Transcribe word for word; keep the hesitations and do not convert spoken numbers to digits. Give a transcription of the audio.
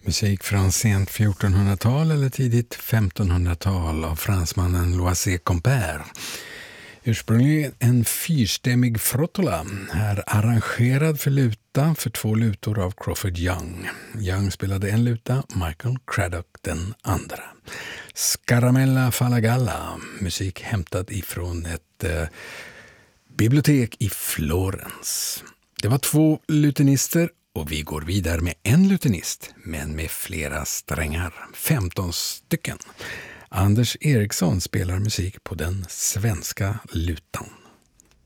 Musik från sent fjortonhundratal eller tidigt femtonhundratal av fransmannen Loisé Compère. Ursprungligen en fyrstämmig frottola, här arrangerad för luta för två lutor av Crawford Young. Young spelade en luta, Michael Craddock den andra. Scaramella Falagalla, musik hämtad ifrån ett eh, bibliotek i Florens. Det var två lutenister och vi går vidare med en lutenist, men med flera strängar, femton stycken. Anders Eriksson spelar musik på den svenska lutan.